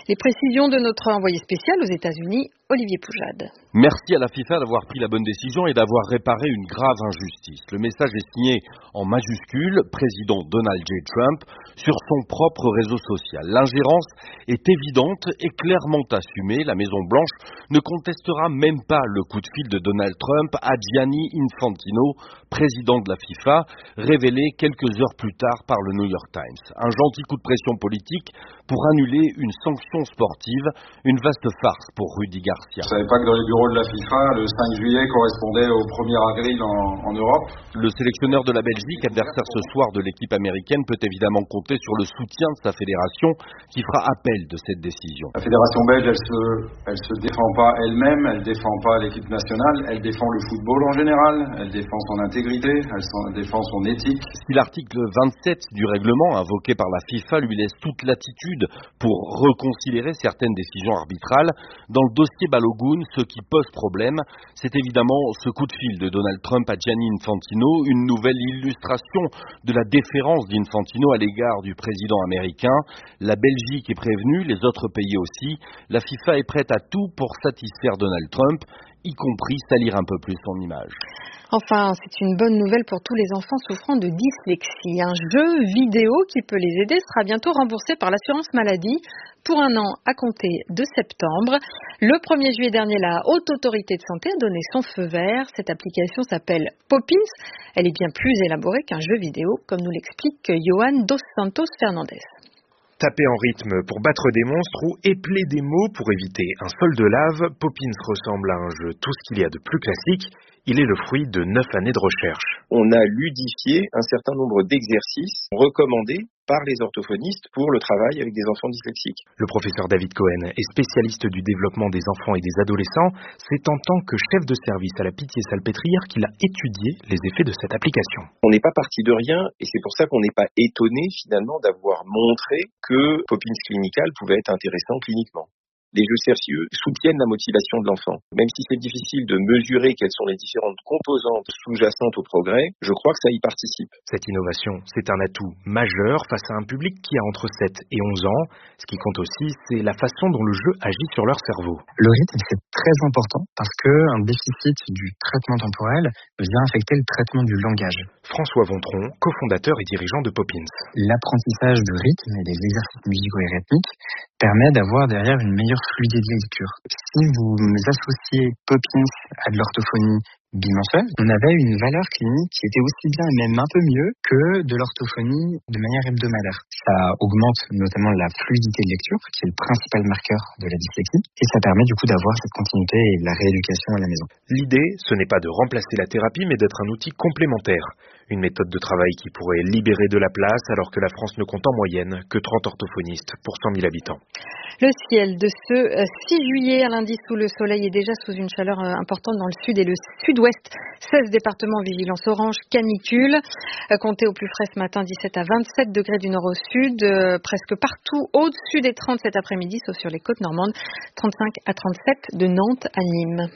Les précisions de notre envoyé spécial aux États-Unis, Olivier Poujade. Merci à la FIFA d'avoir pris la bonne décision et d'avoir réparé une grave injustice. Le message est signé en majuscule, président Donald J. Trump, sur son propre réseau social. L'ingérence est évidente et clairement assumée. La Maison-Blanche ne contestera même pas le coup de fil de Donald Trump à Gianni Infantino, président de la FIFA, révélé quelques heures plus tard par le New York Times. Un gentil coup de pression politique pour annuler une sanction sportive, une vaste farce pour Rudy Garcia. Je ne savais pas que dans les bureaux de la FIFA, le 5 juillet correspondait au 1er avril en Europe. Le sélectionneur de la Belgique, adversaire ce soir de l'équipe américaine, peut évidemment compter sur le soutien de sa fédération qui fera appel de cette décision. La fédération belge, elle se défend pas elle-même, elle défend pas l'équipe nationale, elle défend le football en général, elle défend son intégrité, elle défend son éthique. Si l'article 27 du règlement invoqué par la FIFA lui laisse toute latitude pour reconsidérer certaines décisions arbitrales, dans le dossier Balogun, ce qui pose problème, c'est évidemment ce coup de fil de Donald Trump à Gianni Infantino, une nouvelle illustration de la déférence d'Infantino à l'égard du président américain. La Belgique est prévenue, les autres pays aussi. La FIFA est prête à tout pour satisfaire Donald Trump, y compris salir un peu plus son image. Enfin, c'est une bonne nouvelle pour tous les enfants souffrant de dyslexie. Un jeu vidéo qui peut les aider sera bientôt remboursé par l'assurance maladie pour 1 an à compter de septembre. Le 1er juillet dernier, la Haute Autorité de Santé a donné son feu vert. Cette application s'appelle Poppins. Elle est bien plus élaborée qu'un jeu vidéo, comme nous l'explique Johan Dos Santos Fernandez. Taper en rythme pour battre des monstres ou épeler des mots pour éviter un sol de lave, Poppins ressemble à un jeu tout ce qu'il y a de plus classique. Il est le fruit de 9 années de recherche. On a ludifié un certain nombre d'exercices recommandés par les orthophonistes pour le travail avec des enfants dyslexiques. Le professeur David Cohen est spécialiste du développement des enfants et des adolescents. C'est en tant que chef de service à la Pitié-Salpêtrière qu'il a étudié les effets de cette application. On n'est pas parti de rien et c'est pour ça qu'on n'est pas étonné finalement d'avoir montré que Poppins Clinical pouvait être intéressant cliniquement. Les jeux sérieux soutiennent la motivation de l'enfant. Même si c'est difficile de mesurer quelles sont les différentes composantes sous-jacentes au progrès, je crois que ça y participe. Cette innovation, c'est un atout majeur face à un public qui a entre 7 et 11 ans. Ce qui compte aussi, c'est la façon dont le jeu agit sur leur cerveau. Le rythme, c'est très important parce qu'un déficit du traitement temporel vient affecter le traitement du langage. François Vontron, cofondateur et dirigeant de Poppins. L'apprentissage de rythme et des exercices musicaux et rythmiques permet d'avoir derrière une meilleure fluidité de lecture. Si vous associez Poppins à de l'orthophonie bimensuelle, on avait une valeur clinique qui était aussi bien et même un peu mieux que de l'orthophonie de manière hebdomadaire. Ça augmente notamment la fluidité de lecture, qui est le principal marqueur de la dyslexie, et ça permet du coup d'avoir cette continuité et de la rééducation à la maison. L'idée, ce n'est pas de remplacer la thérapie, mais d'être un outil complémentaire. Une méthode de travail qui pourrait libérer de la place alors que la France ne compte en moyenne que 30 orthophonistes pour 100 000 habitants. Le ciel de ce 6 juillet, à lundi sous le soleil, est déjà sous une chaleur importante dans le sud et le sud-ouest. 16 départements en vigilance orange, canicule. Comptez au plus frais ce matin 17 à 27 degrés du nord au sud. Presque partout au-dessus des 30 cet après-midi, sauf sur les côtes normandes. 35 à 37 de Nantes à Nîmes.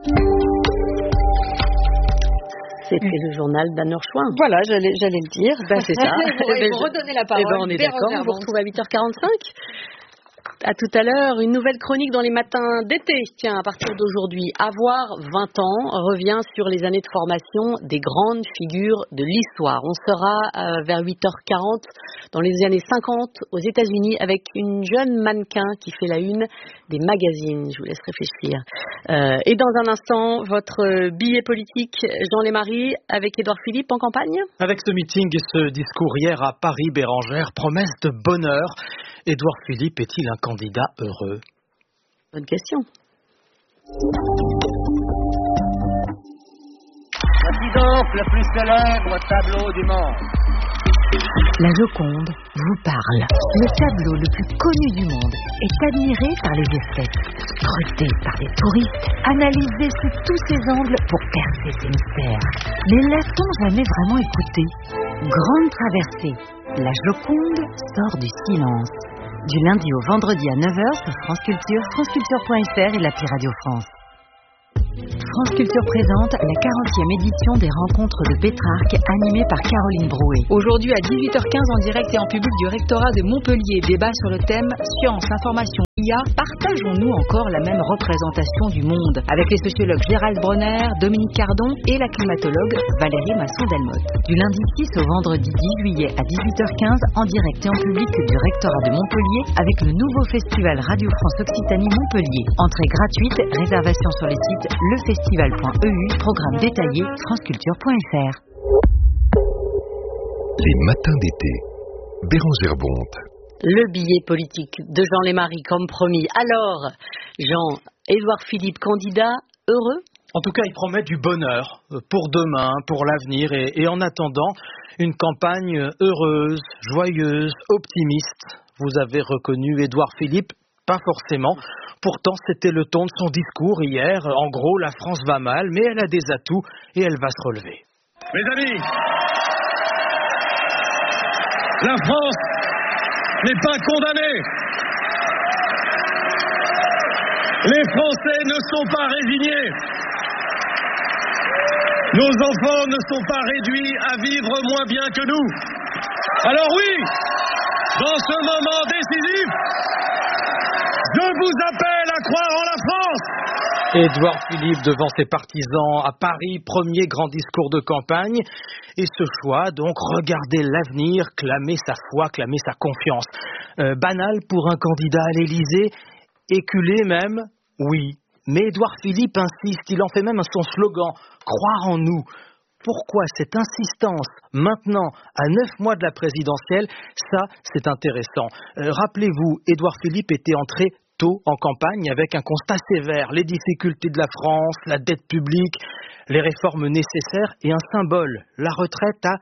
C'était le journal d'Anne Chouin. Voilà, j'allais le dire. C'est ça. Vous redonnez la parole. On est d'accord, on vous retrouve à 8h45. À tout à l'heure, une nouvelle chronique dans les matins d'été. Tiens, à partir d'aujourd'hui, Avoir 20 ans revient sur les années de formation des grandes figures de l'histoire. On sera vers 8h40 dans les années 50 aux États-Unis avec une jeune mannequin qui fait la une des magazines. Je vous laisse réfléchir. Et dans un instant, votre billet politique, Jean Lémarie, avec Édouard Philippe en campagne. Avec ce meeting et ce discours hier à Paris-Bérengère, promesse de bonheur. Édouard Philippe est-il un candidat heureux? Bonne question. Voici donc le plus célèbre tableau du monde. La Joconde vous parle. Le tableau le plus connu du monde est admiré par les esthètes, scruté par les touristes, analysé sous tous ses angles pour percer ses mystères. Mais l'a-t-on jamais vraiment écouté? Grande traversée, la Joconde sort du silence. Du lundi au vendredi à 9h sur France Culture, franceculture.fr et l'appli Radio France. France Culture présente la 40e édition des rencontres de Pétrarque animée par Caroline Brouet. Aujourd'hui à 18h15 en direct et en public du rectorat de Montpellier, débat sur le thème Science, information, Lia, partageons-nous encore la même représentation du monde? Avec les sociologues Gérald Bronner, Dominique Cardon et la climatologue Valérie Masson-Delmotte. Du lundi 6 au vendredi 10 juillet à 18h15, en direct et en public du rectorat de Montpellier, avec le nouveau festival Radio France Occitanie Montpellier. Entrée gratuite, réservation sur les sites lefestival.eu, programme détaillé franceculture.fr. Les matins d'été. Bérangère Bonte. Le billet politique de Jean Lémarie, comme promis. Alors, Jean, Édouard Philippe, candidat heureux? En tout cas, il promet du bonheur pour demain, pour l'avenir et en attendant, une campagne heureuse, joyeuse, optimiste. Vous avez reconnu Édouard Philippe? Pas forcément. Pourtant, c'était le ton de son discours hier. En gros, la France va mal, mais elle a des atouts et elle va se relever. Mes amis, la France n'est pas condamnée. Les Français ne sont pas résignés. Nos enfants ne sont pas réduits à vivre moins bien que nous. Alors oui, dans ce moment décisif, je vous appelle à croire en la France. Édouard Philippe devant ses partisans à Paris, premier grand discours de campagne. Et ce choix, donc, regarder l'avenir, clamer sa foi, clamer sa confiance. Banal pour un candidat à l'Élysée, éculé même, oui. Mais Édouard Philippe insiste, il en fait même son slogan, croire en nous. Pourquoi cette insistance maintenant, à 9 mois de la présidentielle? Ça, c'est intéressant. Rappelez-vous, Édouard Philippe était entré tôt en campagne avec un constat sévère, les difficultés de la France, la dette publique, les réformes nécessaires et un symbole, la retraite à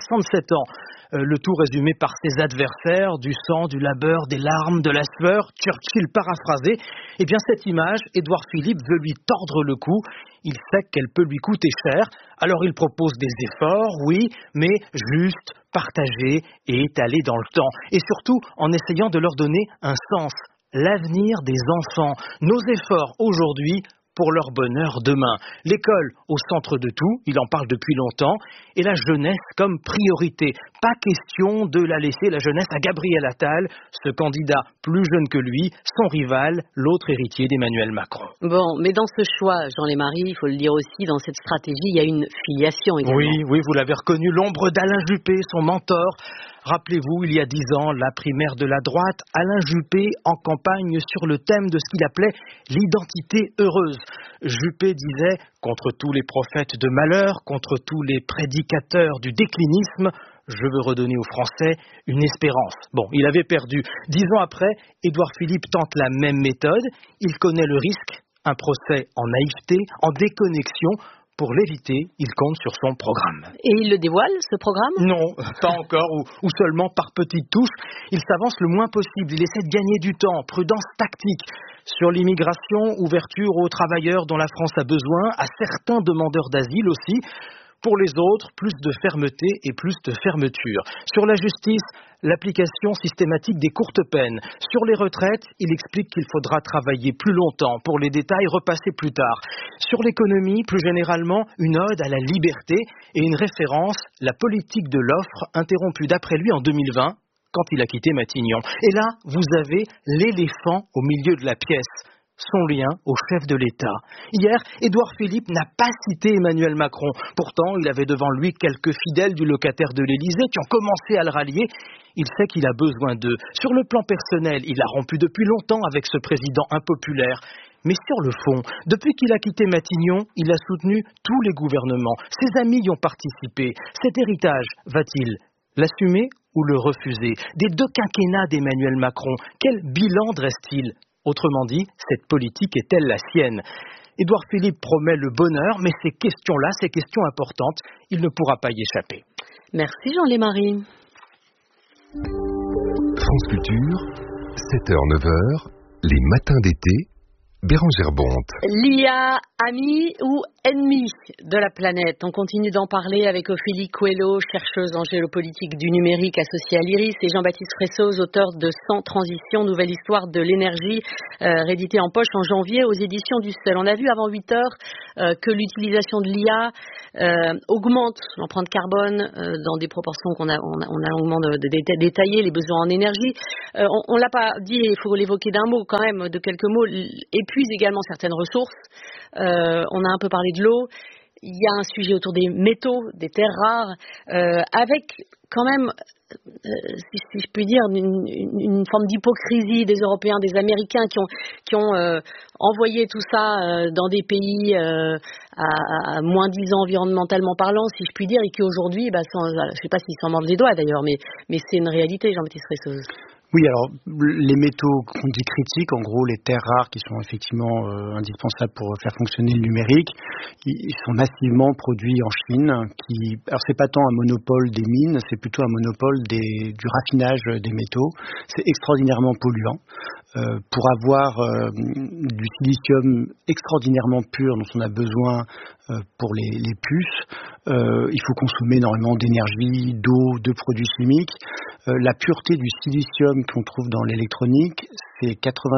67 ans. Le tout résumé par ses adversaires, du sang, du labeur, des larmes, de la sueur, Churchill paraphrasé. Eh bien cette image, Édouard Philippe veut lui tordre le cou, il sait qu'elle peut lui coûter cher, alors il propose des efforts, oui, mais juste, partagés et étalés dans le temps. Et surtout en essayant de leur donner un sens. L'avenir des enfants, nos efforts aujourd'hui pour leur bonheur demain. L'école au centre de tout, il en parle depuis longtemps, et la jeunesse comme priorité. Pas question de la laisser, la jeunesse, à Gabriel Attal, ce candidat plus jeune que lui, son rival, l'autre héritier d'Emmanuel Macron. Bon, mais dans ce choix, Jean Lémarie, il faut le dire aussi, dans cette stratégie, il y a une filiation également. Oui, vous l'avez reconnu, l'ombre d'Alain Juppé, son mentor. Rappelez-vous, il y a 10 ans, la primaire de la droite, Alain Juppé en campagne sur le thème de ce qu'il appelait l'identité heureuse. Juppé disait, contre tous les prophètes de malheur, contre tous les prédicateurs du déclinisme, je veux redonner aux Français une espérance. Bon, il avait perdu. 10 ans après, Édouard Philippe tente la même méthode. Il connaît le risque, un procès en naïveté, en déconnexion. Pour l'éviter, il compte sur son programme. Et il le dévoile, ce programme? Non, pas encore, ou seulement par petites touches. Il s'avance le moins possible, il essaie de gagner du temps, prudence tactique. Sur l'immigration, ouverture aux travailleurs dont la France a besoin, à certains demandeurs d'asile aussi. Pour les autres, plus de fermeté et plus de fermeture. Sur la justice, l'application systématique des courtes peines. Sur les retraites, il explique qu'il faudra travailler plus longtemps. Pour les détails, repasser plus tard. Sur l'économie, plus généralement, une ode à la liberté et une référence, la politique de l'offre, interrompue d'après lui en 2020, quand il a quitté Matignon. Et là, vous avez l'éléphant au milieu de la pièce. Son lien au chef de l'État. Hier, Édouard Philippe n'a pas cité Emmanuel Macron. Pourtant, il avait devant lui quelques fidèles du locataire de l'Élysée qui ont commencé à le rallier. Il sait qu'il a besoin d'eux. Sur le plan personnel, il a rompu depuis longtemps avec ce président impopulaire. Mais sur le fond, depuis qu'il a quitté Matignon, il a soutenu tous les gouvernements. Ses amis y ont participé. Cet héritage, va-t-il l'assumer ou le refuser? Des 2 quinquennats d'Emmanuel Macron, quel bilan dresse-t-il? Autrement dit, cette politique est-elle la sienne? Édouard Philippe promet le bonheur, mais ces questions-là, ces questions importantes, il ne pourra pas y échapper. Merci Jean Lémarie. France Culture, 7h-9h, les matins d'été, Bérangère Bonte. Lia, amie ou Ennemis de la planète. On continue d'en parler avec Ophélie Coelho, chercheuse en géopolitique du numérique associée à l'IRIS, et Jean-Baptiste Fressoz, auteur de Sans transition, nouvelle histoire de l'énergie, réédité en poche en janvier aux éditions du Seuil. On a vu avant 8 heures que l'utilisation de l'IA augmente l'empreinte carbone dans des proportions qu'on a longuement détaillées, les besoins en énergie. On l'a pas dit, il faut l'évoquer d'un mot quand même, de quelques mots, épuise également certaines ressources. On a un peu parlé de l'eau. Il y a un sujet autour des métaux, des terres rares, avec quand même, si je puis dire, une forme d'hypocrisie des Européens, des Américains qui ont envoyé tout ça dans des pays à moins 10 ans environnementalement parlant, si je puis dire, et qui aujourd'hui, je ne sais pas s'ils s'en mordent les doigts d'ailleurs, mais c'est une réalité, Jean-Baptiste Fressoz. Oui, alors les métaux qu'on dit critiques, en gros les terres rares qui sont effectivement indispensables pour faire fonctionner le numérique, ils sont massivement produits en Chine. Alors c'est pas tant un monopole des mines, c'est plutôt un monopole du raffinage des métaux. C'est extraordinairement polluant. Pour avoir du silicium extraordinairement pur dont on a besoin pour les puces, il faut consommer énormément d'énergie, d'eau, de produits chimiques. La pureté du silicium qu'on trouve dans l'électronique, c'est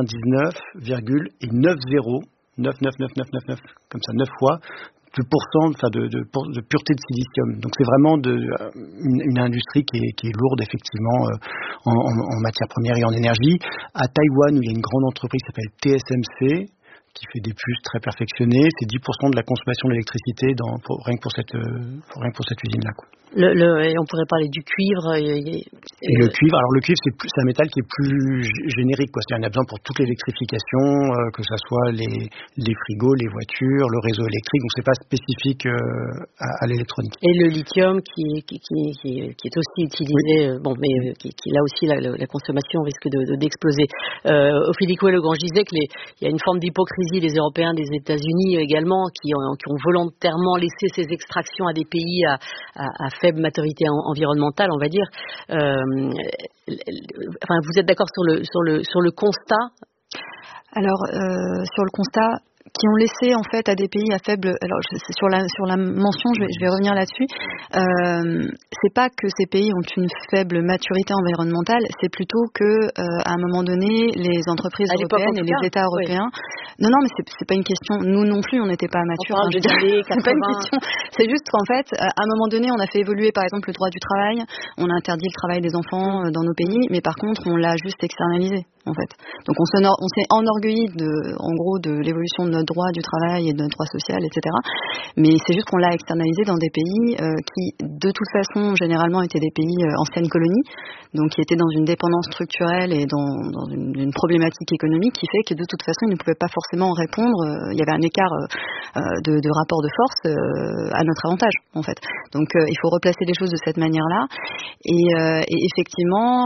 99,90 comme ça 9 fois de pureté de silicium. Donc c'est vraiment une industrie qui est lourde effectivement en matières premières et en énergie. À Taïwan, où il y a une grande entreprise qui s'appelle TSMC, qui fait des puces très perfectionnées, c'est 10% de la consommation d'électricité rien que pour cette usine-là, quoi. Et on pourrait parler du cuivre. Et le cuivre, alors le cuivre c'est un métal qui est plus générique, quoi. C'est un besoin pour toute l'électrification, que ce soit les frigos, les voitures, le réseau électrique, donc c'est pas spécifique à l'électronique. Et le lithium qui est aussi utilisé, oui. Mais qui là aussi la consommation risque d'exploser. Ophélie Coelho, je disais qu'il y a une forme d'hypocrisie des Européens, des États-Unis également, qui ont volontairement laissé ces extractions à des pays à faible maturité environnementale, on va dire. Vous êtes d'accord sur le constat? Alors, sur le constat, qui ont laissé en fait à des pays à faible. Alors sur la mention, je vais revenir là-dessus. C'est pas que ces pays ont une faible maturité environnementale, c'est plutôt que à un moment donné, les entreprises européennes et les États européens. Oui. Non, mais c'est pas une question. Nous non plus, on n'était pas matures. C'est pas une question. C'est juste qu'en fait, à un moment donné, on a fait évoluer par exemple le droit du travail. On a interdit le travail des enfants dans nos pays, mais par contre, on l'a juste externalisé. En fait. Donc on s'est enorgueilli de l'évolution de notre droit du travail et de notre droit social, etc. Mais c'est juste qu'on l'a externalisé dans des pays qui, de toute façon, généralement étaient des pays anciennes colonies, donc qui étaient dans une dépendance structurelle et dans une problématique économique qui fait que de toute façon, ils ne pouvaient pas forcément répondre. Il y avait un écart de rapport de force à notre avantage, en fait. Donc il faut replacer les choses de cette manière-là. Et effectivement,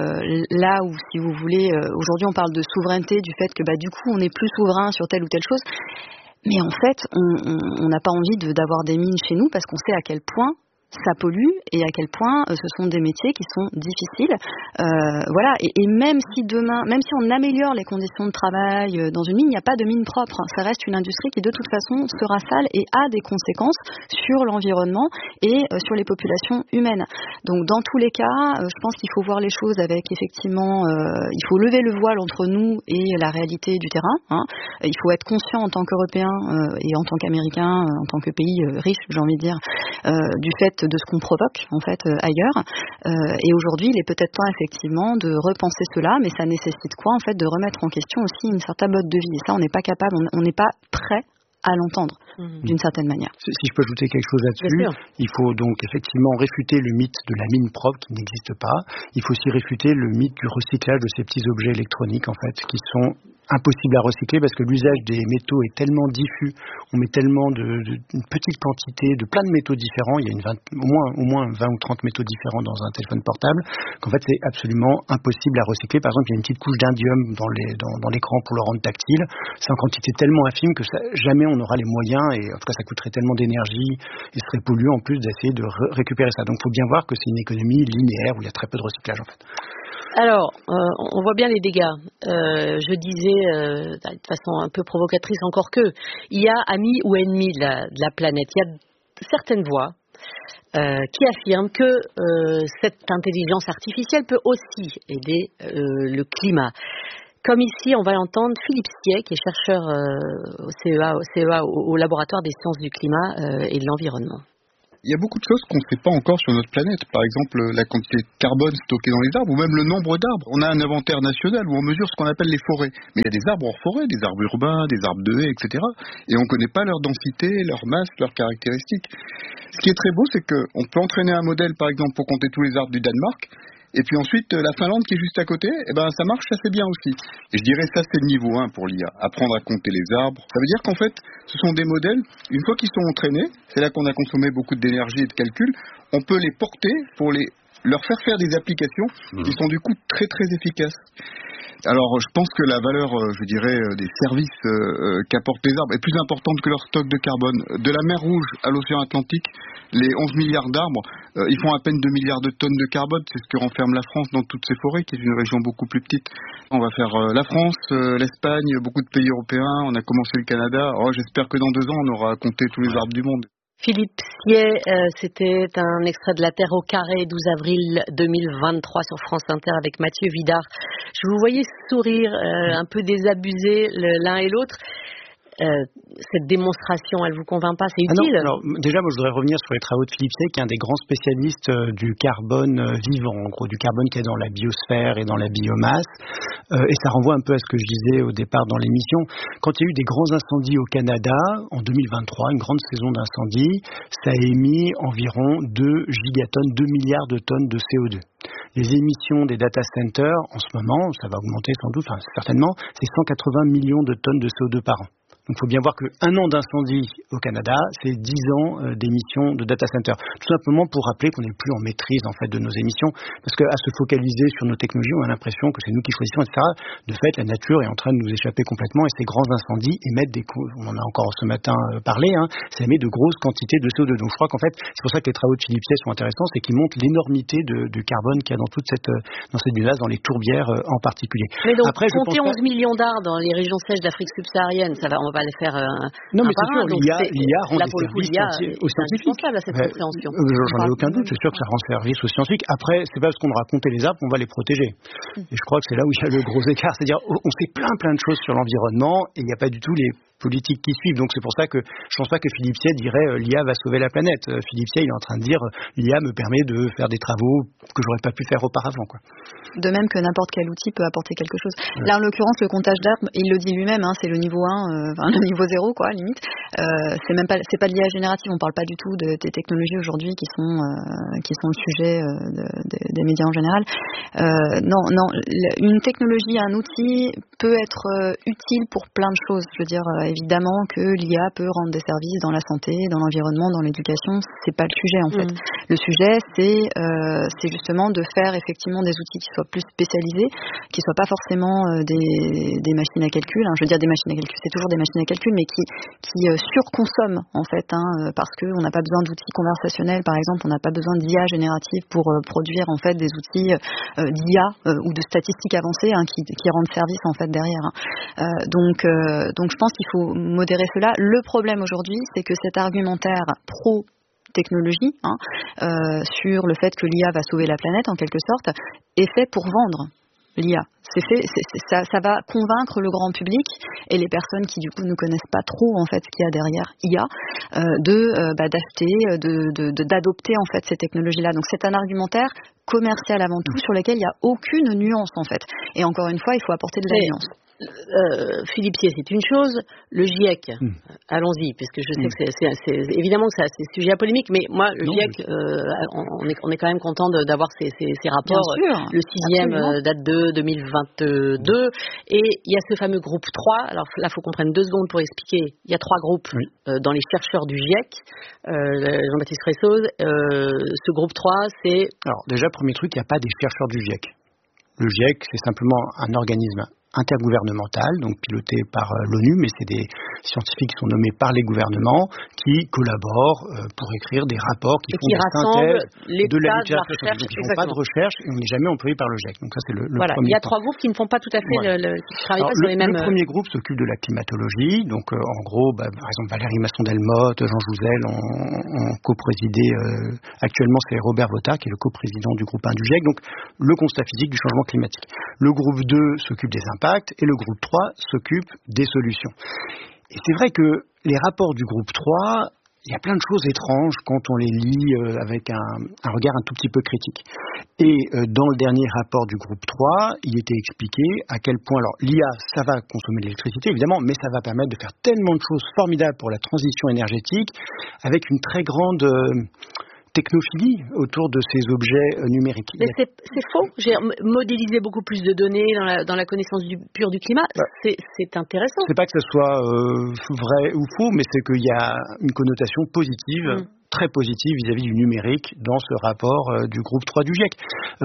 là où, si vous voulez, aujourd'hui on parle de souveraineté, du fait que du coup on est plus souverain sur telle ou telle chose, mais en fait on n'a pas envie d'avoir des mines chez nous parce qu'on sait à quel point ça pollue et à quel point ce sont des métiers qui sont difficiles. Voilà. Et même si demain, même si on améliore les conditions de travail dans une mine, il n'y a pas de mine propre. Ça reste une industrie qui de toute façon sera sale et a des conséquences sur l'environnement et sur les populations humaines. Donc dans tous les cas, je pense qu'il faut voir les choses avec effectivement, il faut lever le voile entre nous et la réalité du terrain. Il faut être conscient en tant qu'Européen et en tant qu'Américain, en tant que pays riche, j'ai envie de dire, du fait de ce qu'on provoque en fait ailleurs. Et aujourd'hui, il est peut-être temps effectivement de repenser cela, mais ça nécessite quoi en fait? De remettre en question aussi une certaine mode de vie. Et ça, on n'est pas capable, on n'est pas prêt à l'entendre d'une certaine manière. Si je peux ajouter quelque chose là-dessus, il faut donc effectivement réfuter le mythe de la mine propre qui n'existe pas. Il faut aussi réfuter le mythe du recyclage de ces petits objets électroniques en fait, qui sont impossible à recycler parce que l'usage des métaux est tellement diffus, on met tellement une petite quantité de plein de métaux différents, il y a au moins 20 ou 30 métaux différents dans un téléphone portable, qu'en fait c'est absolument impossible à recycler. Par exemple, il y a une petite couche d'indium dans l'écran pour le rendre tactile, c'est en quantité tellement infime que jamais on aura les moyens, et en tout cas ça coûterait tellement d'énergie et serait polluant en plus d'essayer de récupérer ça. Donc il faut bien voir que c'est une économie linéaire où il y a très peu de recyclage en fait. Alors, on voit bien les dégâts. Je disais, de façon un peu provocatrice encore que, il y a amis ou ennemis de la planète. Il y a certaines voix qui affirment que cette intelligence artificielle peut aussi aider le climat. Comme ici, on va entendre Philippe Siey, qui est chercheur au CEA, au laboratoire des sciences du climat et de l'environnement. Il y a beaucoup de choses qu'on ne sait pas encore sur notre planète. Par exemple, la quantité de carbone stockée dans les arbres, ou même le nombre d'arbres. On a un inventaire national où on mesure ce qu'on appelle les forêts. Mais il y a des arbres hors forêt, des arbres urbains, des arbres de haies, etc. Et on ne connaît pas leur densité, leur masse, leurs caractéristiques. Ce qui est très beau, c'est qu'on peut entraîner un modèle, par exemple, pour compter tous les arbres du Danemark. Et puis ensuite, la Finlande qui est juste à côté, ça marche assez bien aussi. Et je dirais ça, c'est le niveau 1 pour l'IA. Apprendre à compter les arbres. Ça veut dire qu'en fait, ce sont des modèles, une fois qu'ils sont entraînés, c'est là qu'on a consommé beaucoup d'énergie et de calcul, on peut les porter pour leur faire des applications qui sont du coup très très efficaces. Alors, je pense que la valeur, des services qu'apportent les arbres est plus importante que leur stock de carbone. De la mer Rouge à l'océan Atlantique, les 11 milliards d'arbres, ils font à peine 2 milliards de tonnes de carbone. C'est ce que renferme la France dans toutes ces forêts, qui est une région beaucoup plus petite. On va faire la France, l'Espagne, beaucoup de pays européens. On a commencé le Canada. Alors, j'espère que dans 2 ans, on aura compté tous les arbres du monde. Philippe Siey, c'était un extrait de La Terre au carré, 12 avril 2023 sur France Inter avec Mathieu Vidard. Je vous voyais sourire, un peu désabusé l'un et l'autre. Cette démonstration, elle vous convainc pas? C'est utile? Non, alors, déjà, moi, je voudrais revenir sur les travaux de Philippe Siey, qui est un des grands spécialistes du carbone vivant, en gros, du carbone qui est dans la biosphère et dans la biomasse. Et ça renvoie un peu à ce que je disais au départ dans l'émission. Quand il y a eu des grands incendies au Canada, en 2023, une grande saison d'incendies, ça a émis environ 2 gigatonnes, 2 milliards de tonnes de CO2. Les émissions des data centers, en ce moment, ça va augmenter sans doute, certainement, c'est 180 millions de tonnes de CO2 par an. Donc il faut bien voir qu'un an d'incendie au Canada, c'est 10 ans d'émissions de data center. Tout simplement pour rappeler qu'on n'est plus en maîtrise en fait de nos émissions, parce qu'à se focaliser sur nos technologies, on a l'impression que c'est nous qui choisissons, etc. De fait, la nature est en train de nous échapper complètement, et ces grands incendies émettent on en a encore ce matin parlé, ça émet de grosses quantités de CO2. Donc je crois qu'en fait, c'est pour ça que les travaux de Philippe Siey sont intéressants, c'est qu'ils montrent l'énormité du carbone qu'il y a dans toute cette biomase, dans les tourbières en particulier. Mais donc, après, compter 11 millions d'arbres dans les régions sèches d'Afrique subsaharienne, on va le faire non, mais c'est sûr, l'IA rend des services aux scientifiques. À cette compréhension. J'en ai aucun doute, c'est sûr que ça rend service aux scientifiques. Après, c'est pas parce qu'on aura compté les arbres qu'on va les protéger. Et je crois que c'est là où il y a le gros écart. C'est-à-dire, on sait plein de choses sur l'environnement et il n'y a pas du tout les politiques qui suivent. Donc c'est pour ça que je pense pas que Philippe Siey dirait l'IA va sauver la planète. Philippe Siey, il est en train de dire l'IA me permet de faire des travaux que j'aurais pas pu faire auparavant, quoi. De même que n'importe quel outil peut apporter quelque chose. Là, en l'occurrence, le comptage d'arbres, il le dit lui-même, c'est le niveau 1, le niveau 0, quoi, limite. C'est pas de l'IA générative. On parle pas du tout des technologies aujourd'hui qui sont le sujet des médias en général. Non, une technologie, un outil peut être utile pour plein de choses. Je veux dire, évidemment que l'IA peut rendre des services dans la santé, dans l'environnement, dans l'éducation. C'est pas le sujet en fait. Le sujet, c'est justement de faire effectivement des outils qui soient plus spécialisés, qui soient pas forcément des machines à calcul. Je veux dire des machines à calcul, c'est toujours des machines à calcul, mais qui surconsomment en fait, parce qu'on n'a pas besoin d'outils conversationnels, par exemple, on n'a pas besoin d'IA générative pour produire en fait des outils d'IA ou de statistiques avancées qui rendent service en fait derrière. Donc je pense qu'il faut modérer cela. Le problème aujourd'hui, c'est que cet argumentaire pro-technologie sur le fait que l'IA va sauver la planète en quelque sorte est fait pour vendre l'IA. Ça va convaincre le grand public et les personnes qui du coup ne connaissent pas trop en fait ce qu'il y a derrière IA d'acheter, d'adopter en fait ces technologies-là. Donc c'est un argumentaire commercial avant tout sur lequel il n'y a aucune nuance en fait. Et encore une fois, il faut apporter de la nuance. Philippe Siey, c'est une chose. Le GIEC, allons-y, puisque je sais que c'est évidemment que c'est sujet à polémique, mais moi, le GIEC, on est quand même content d'avoir ces rapports. Le 6e date de 2022, et il y a ce fameux groupe 3. Alors là, il faut qu'on prenne 2 secondes pour expliquer. Il y a 3 groupes dans les chercheurs du GIEC. Jean-Baptiste Ressoz, ce groupe 3, c'est... Alors déjà, premier truc, il n'y a pas des chercheurs du GIEC. Le GIEC, c'est simplement un organisme intergouvernementale, donc pilotée par l'ONU, mais c'est des scientifiques qui sont nommés par les gouvernements, qui collaborent pour écrire des rapports qui font des synthèses de la littérature scientifique. Donc ils ne font pas de recherche et on n'est jamais employé par le GIEC. Donc ça, c'est le premier. Il y a 3 groupes qui ne font pas tout à fait qui travaillent pas sur les mêmes. Le premier groupe s'occupe de la climatologie. Donc en gros, par exemple, Valérie Masson-Delmotte, Jean Jouzel ont coprésidé. Actuellement, c'est Robert Votard qui est le coprésident du groupe 1 du GIEC. Donc le constat physique du changement climatique. Le groupe 2 s'occupe des impacts et le groupe 3 s'occupe des solutions. Et c'est vrai que les rapports du groupe 3, il y a plein de choses étranges quand on les lit avec un regard un tout petit peu critique. Et dans le dernier rapport du groupe 3, il était expliqué à quel point, alors l'IA, ça va consommer de l'électricité évidemment, mais ça va permettre de faire tellement de choses formidables pour la transition énergétique avec une très grande technophilie autour de ces objets numériques. Mais c'est faux. J'ai modélisé beaucoup plus de données dans la connaissance pure du climat. C'est intéressant. C'est pas que ce soit vrai ou faux, mais c'est qu'il y a une connotation positive. Très positive vis-à-vis du numérique dans ce rapport du groupe 3 du GIEC.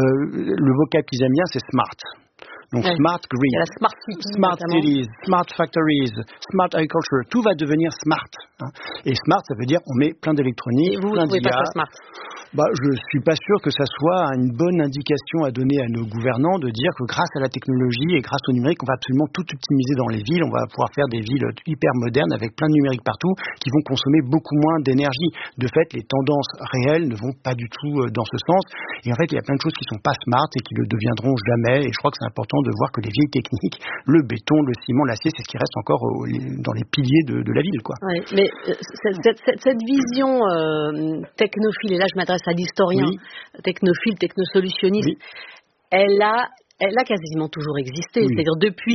Le vocable qu'ils aiment bien, c'est smart. Donc smart green, smart cities, smart factories, smart agriculture, tout va devenir smart. Et smart, ça veut dire on met plein d'électronique, plein d'IA. Pas ça smart. Je suis pas sûr que ça soit une bonne indication à donner à nos gouvernants de dire que grâce à la technologie et grâce au numérique, on va absolument tout optimiser dans les villes. On va pouvoir faire des villes hyper modernes avec plein de numérique partout qui vont consommer beaucoup moins d'énergie. De fait, les tendances réelles ne vont pas du tout dans ce sens. Et en fait, il y a plein de choses qui sont pas smart et qui le deviendront jamais. Et je crois que c'est important de voir que les vieilles techniques, le béton, le ciment, l'acier, c'est ce qui reste encore dans les piliers de la ville, quoi. Ouais, mais cette vision technophile, et là je m'adresse à l'historien technophile, technosolutionniste, elle a quasiment toujours existé. C'est-à-dire depuis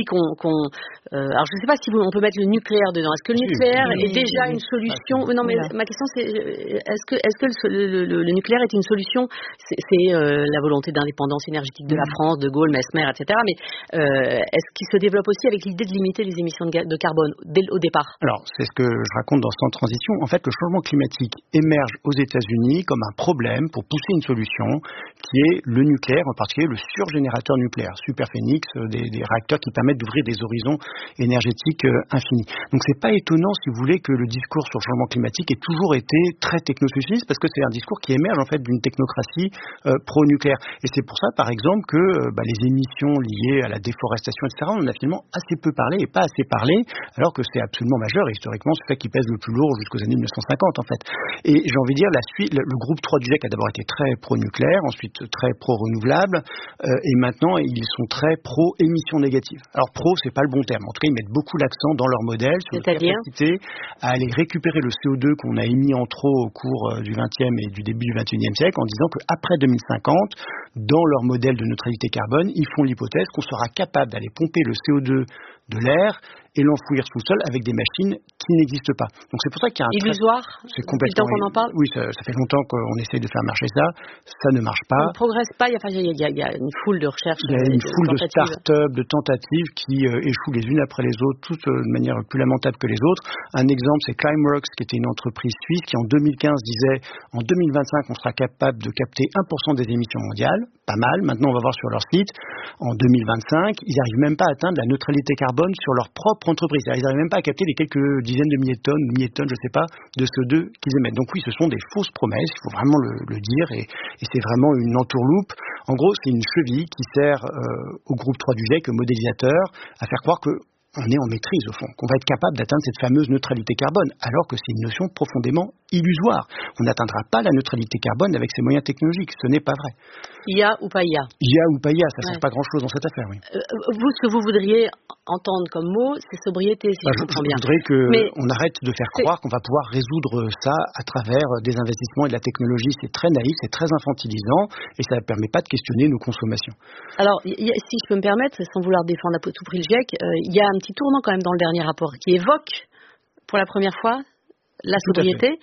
alors je ne sais pas si on peut mettre le nucléaire dedans. Est-ce que le nucléaire est déjà une solution? Non, mais ma question c'est est-ce que le nucléaire est une solution? C'est la volonté d'indépendance énergétique de la France, de Gaulle, Mesmer, etc. Mais est-ce qu'il se développe aussi avec l'idée de limiter les émissions de carbone au départ? Alors c'est ce que je raconte dans Sans Transition. En fait, le changement climatique émerge aux États-Unis comme un problème pour pousser une solution qui est le nucléaire, en particulier le surgénérateur nucléaire. Superphénix, des réacteurs qui permettent d'ouvrir des horizons énergétiques infinis. Donc c'est pas étonnant, si vous voulez, que le discours sur le changement climatique ait toujours été très technosocialiste, parce que c'est un discours qui émerge en fait d'une technocratie pro-nucléaire. Et c'est pour ça, par exemple, que les émissions liées à la déforestation, etc., on en a finalement assez peu parlé et pas assez parlé, alors que c'est absolument majeur. Et historiquement, c'est ça qui pèse le plus lourd jusqu'aux années 1950, en fait. Et j'ai envie de dire, le groupe 3 du GIEC a d'abord été très pro-nucléaire, ensuite très pro-renouvelable, et maintenant ils sont très pro-émissions négatives. Alors pro, c'est pas le bon terme. En tout cas, ils mettent beaucoup l'accent dans leur modèle sur la capacité à aller récupérer le CO2 qu'on a émis en trop au cours du 20e et du début du 21e siècle, en disant qu'après 2050, dans leur modèle de neutralité carbone, ils font l'hypothèse qu'on sera capable d'aller pomper le CO2 de l'air et l'enfouir sous le sol avec des machines qui n'existent pas. Donc c'est pour ça qu'il y a un illusoire. C'est complètement qu'on en parle. Oui, ça fait longtemps qu'on essaye de faire marcher ça. Ça ne marche pas. On ne progresse pas. Il y a une foule de recherches. Il y a une foule de start-up, de tentatives qui échouent les unes après les autres, toutes de manière plus lamentable que les autres. Un exemple, c'est Climeworks, qui était une entreprise suisse qui en 2015 disait en 2025 on sera capable de capter 1% des émissions mondiales. Pas mal. Maintenant on va voir sur leur site. En 2025, ils n'arrivent même pas à atteindre la neutralité carbone sur leur propre entreprise. Ils n'arrivent même pas à capter les quelques dizaines de milliers de tonnes, je sais pas, de CO2 qu'ils émettent. Donc oui, ce sont des fausses promesses, il faut vraiment le dire, et c'est vraiment une entourloupe. En gros, c'est une cheville qui sert au groupe 3 du GIEC, au modélisateur, à faire croire que on est en maîtrise au fond, qu'on va être capable d'atteindre cette fameuse neutralité carbone, alors que c'est une notion profondément illusoire. On n'atteindra pas la neutralité carbone avec ces moyens technologiques, ce n'est pas vrai. IA ou pas IA? IA ou pas IA, ça ne change pas grand-chose dans cette affaire, oui. Vous, ce que vous voudriez entendre comme mot, c'est sobriété, si je comprends bien. Je voudrais qu'on arrête de faire croire qu'on va pouvoir résoudre ça à travers des investissements et de la technologie. C'est très naïf, c'est très infantilisant, et ça ne permet pas de questionner nos consommations. Alors, si je peux me permettre, sans vouloir défendre à tout prix le GIEC, il y a un petit tournant quand même dans le dernier rapport qui évoque pour la première fois la sobriété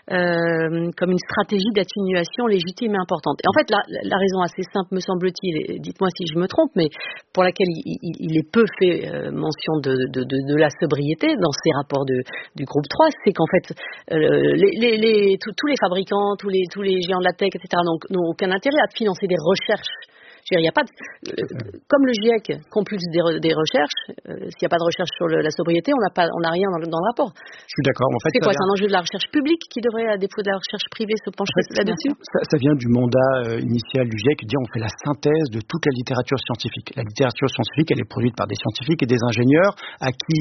comme une stratégie d'atténuation légitime et importante. Et en fait, la raison assez simple, me semble-t-il, et dites-moi si je me trompe, mais pour laquelle il est peu fait mention de la sobriété dans ces rapports du groupe 3, c'est qu'en fait, tous les fabricants, tous les géants de la tech, etc., n'ont aucun intérêt à financer des recherches Il n'y a pas comme le GIEC compulse des recherches, s'il n'y a pas de recherche sur la sobriété, on n'a rien dans le rapport. Je suis d'accord. En fait, c'est quoi, c'est un enjeu de la recherche publique qui devrait, à défaut de la recherche privée, se pencher là-dessus? Ça vient du mandat initial du GIEC, on fait la synthèse de toute la littérature scientifique. La littérature scientifique, elle est produite par des scientifiques et des ingénieurs à qui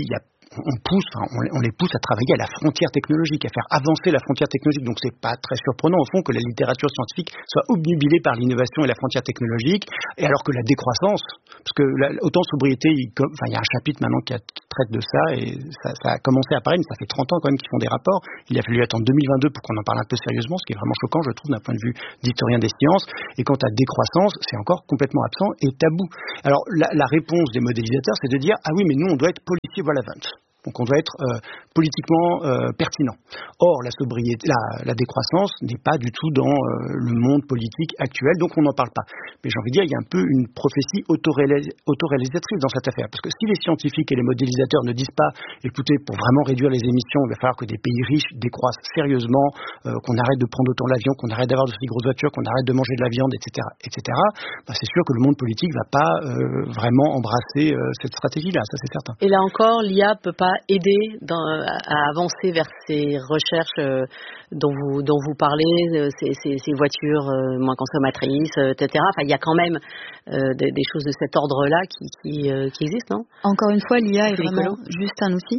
on les pousse à travailler à la frontière technologique, à faire avancer la frontière technologique. Donc c'est pas très surprenant au fond que la littérature scientifique soit obnubilée par l'innovation et la frontière technologique, et alors que la décroissance, parce que autant sobriété, il y a un chapitre maintenant qui traite de ça, et ça a commencé à apparaître, mais ça fait 30 ans quand même qu'ils font des rapports. Il a fallu attendre 2022 pour qu'on en parle un peu sérieusement, ce qui est vraiment choquant, je trouve, d'un point de vue d'historien des sciences. Et quant à décroissance, c'est encore complètement absent et tabou. Alors la réponse des modélisateurs, c'est de dire ah oui, mais nous on doit être policier volavent. Donc on doit être politiquement pertinent. Or, la sobriété, la décroissance n'est pas du tout dans le monde politique actuel, donc on n'en parle pas. Mais j'ai envie de dire, il y a un peu une prophétie autoréalisatrice dans cette affaire. Parce que si les scientifiques et les modélisateurs ne disent pas, écoutez, pour vraiment réduire les émissions, il va falloir que des pays riches décroissent sérieusement, qu'on arrête de prendre autant l'avion, qu'on arrête d'avoir de si grosses voitures, qu'on arrête de manger de la viande, etc., c'est sûr que le monde politique ne va pas vraiment embrasser cette stratégie-là, ça c'est certain. Et là encore, l'IA peut pas aider à avancer vers ces recherches dont vous parlez, ces voitures moins consommatrices, etc. Enfin, il y a quand même des choses de cet ordre-là qui existent, non? Encore une fois, l'IA est vraiment juste un outil.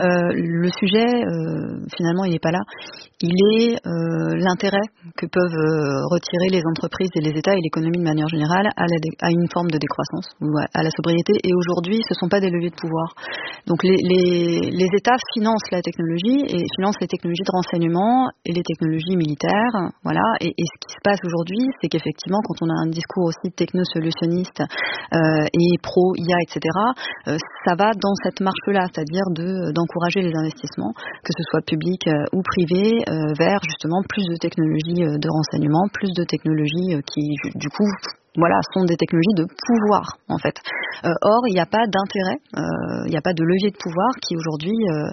Le sujet, finalement, il n'est pas là. Il est l'intérêt que peuvent retirer les entreprises et les États et l'économie de manière générale à une forme de décroissance, ou à la sobriété. Et aujourd'hui, ce ne sont pas des leviers de pouvoir. Donc les États financent la technologie et financent les technologies de renseignement et les technologies militaires, voilà. Et ce qui se passe aujourd'hui, c'est qu'effectivement, quand on a un discours aussi techno-solutionniste et pro-IA, etc., ça va dans cette marche-là, c'est-à-dire d'encourager les investissements, que ce soit public ou privé, vers justement plus de technologies de renseignement, plus de technologies qui, du coup, sont des technologies de pouvoir, en fait. Or, il n'y a pas d'intérêt, il n'y a pas de levier de pouvoir qui aujourd'hui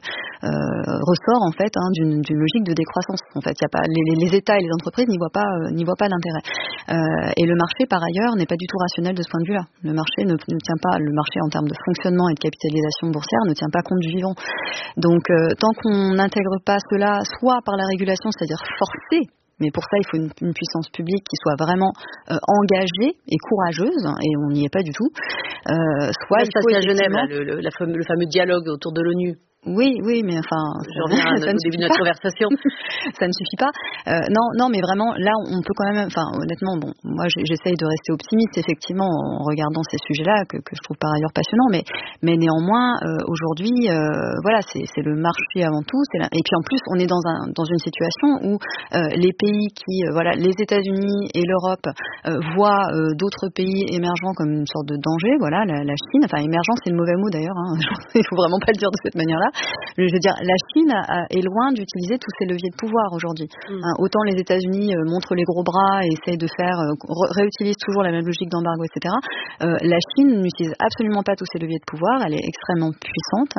ressort en fait d'une logique de décroissance. En fait, il y a pas les États et les entreprises n'y voient pas l'intérêt. Et le marché, par ailleurs, n'est pas du tout rationnel de ce point de vue-là. Le marché ne tient pas, le marché en termes de fonctionnement et de capitalisation boursière ne tient pas compte du vivant. Donc, tant qu'on n'intègre pas cela, soit par la régulation, c'est-à-dire forcer. Mais pour ça, il faut une puissance publique qui soit vraiment engagée et courageuse, et on n'y est pas du tout. Soit il faut à Genève, le fameux dialogue autour de l'ONU. Oui, mais enfin... Je reviens au début de notre conversation. Ça ne suffit pas. Non, mais vraiment, là, on peut quand même... Enfin, honnêtement, moi, j'essaye de rester optimiste, effectivement, en regardant ces sujets-là, que je trouve par ailleurs passionnants, mais néanmoins, aujourd'hui, c'est le marché avant tout. Et puis, en plus, on est dans une situation où les pays les États-Unis et l'Europe voient d'autres pays émergents comme une sorte de danger, la Chine. Enfin, émergent, c'est le mauvais mot, d'ailleurs. Il faut vraiment pas le dire de cette manière-là. Je veux dire, la Chine est loin d'utiliser tous ces leviers de pouvoir aujourd'hui. Autant les États-Unis montrent les gros bras et essayent de réutilisent toujours la même logique d'embargo, etc. La Chine n'utilise absolument pas tous ces leviers de pouvoir. Elle est extrêmement puissante